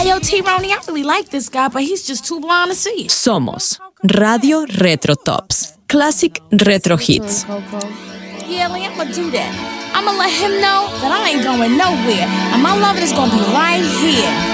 yo, T-Ronnie, I really like this guy, but he's just too blind to see it. Somos Radio Retro Tops. Classic Retro Hits. Yeah, Lee, I'm gonna do that. I'm gonna let him know that I ain't going nowhere. And my loving is gonna be right here.